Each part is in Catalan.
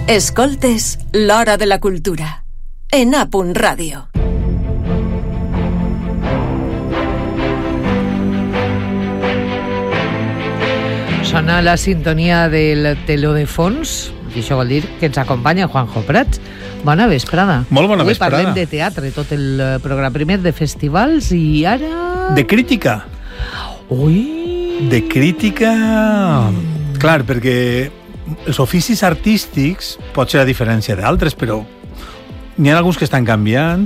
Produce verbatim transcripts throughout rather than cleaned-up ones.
Escoltes l'Hora de la Cultura en A Punt Ràdio. Sona la sintonia del teló de fons, i això vol dir que ens acompanya Juanjo Prats. Bona vesprada. Molt bona Avui vesprada. Parlem de teatre, tot el programa. Primer de festivals i ara... De crítica. Ui! De crítica... Mm. Clar, perquè els oficis artístics pot ser a diferència d'altres, però n'hi ha alguns que estan canviant.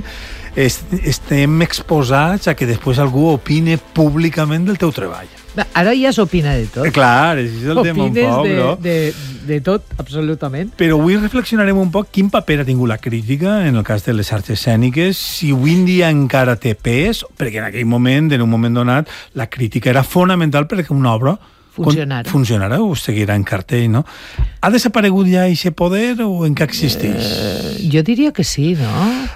Estem exposats a que després algú opine públicament del teu treball. Ara ja s'opina de tot. Clar, és el tema un poc, de, no? de, de tot, absolutament. Però avui reflexionarem un poc quin paper ha tingut la crítica en el cas de les arts escèniques, si avui en dia encara té pes, perquè en aquell moment, en un moment donat, la crítica era fonamental perquè una obra funcionarà. Funcionarà o seguirà en cartell, no? Ha desaparegut ja aquest poder o encara existeix? Uh, jo diria que sí, no?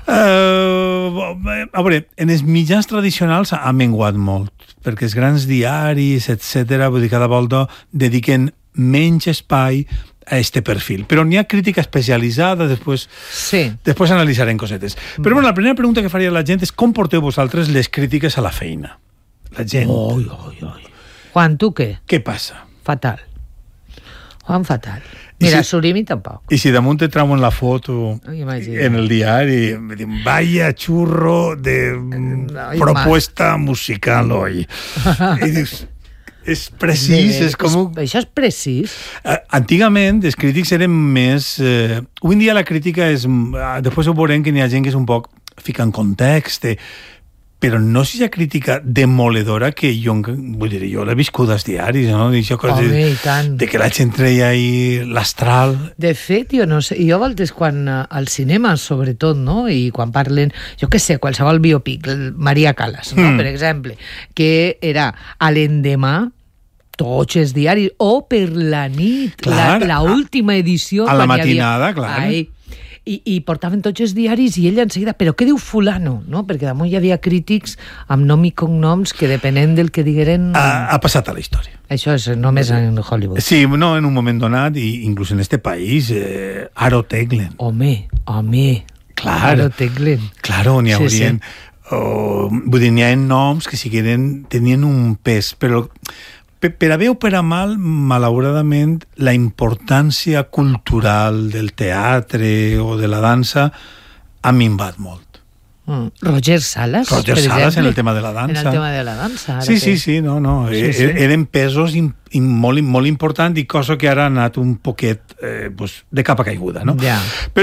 Uh, a veure, en els mitjans tradicionals ha menguat molt, perquè els grans diaris, etcètera, vull dir, cada volta dediquen menys espai a este perfil. Però n'hi ha crítica especialitzada, després, sí. després analitzarem cosetes. Però bueno, la primera pregunta que faria la gent és com porteu vosaltres les crítiques a la feina? La gent. Oi, oi, oi. Juan, tu què? Què passa? Fatal. Juan, fatal. Mira, si, Surimi tampoc. I si damunt te trauen la foto Imagina. En el diari, me diuen, vaya churro de no, propuesta mal. Musical hoy. I dius, és precís, és com... Un... Això és precís. Uh, antigament, els crítics eren més... Uh, avui en dia la crítica és... Uh, després ho veurem que n'hi ha gent que és un poc fica en context, eh, però no és una crítica demoledora que jo, vull dir, jo l'he viscut als diaris, no? Això, Home, de, i tant. De que la gent treia ahí l'astral. De fet, jo no sé, jo voltes quan al cinema, sobretot, no? I quan parlen, jo què sé, qualsevol biopic, Maria Callas, no? Mm. Per exemple, que era a l'endemà, tots els diaris, o per la nit, clar, la, la última edició. A la matinada, havia... clar. Ai, I, i portaven tots els diaris i ella enseguida, però què diu fulano? No? Perquè damunt hi havia crítics amb nom i cognoms que depenent del que digueren... Ha, ha passat a la història. Això és només en Hollywood. Sí, no, en un moment donat, i inclús en este país, eh, Aro Teglen. Home, home, clar, Aro Teglen. Claro, n'hi haurien... Sí, sí. Oh, vull dir, n'hi ha noms que sigueren, tenien un pes, però... Per a bé o per a mal, malauradament, la importància cultural del teatre o de la dansa ha minvat molt. Mm. Roger Salas, Roger per Salas exemple, en el tema de la dansa. En el tema de la dansa. Sí, sí, sí, no, no. Sí, sí. Eren pesos in, in, molt, molt importants i cosa que ara ha anat un poquet eh, pues, de capa caiguda, no? Ja. Però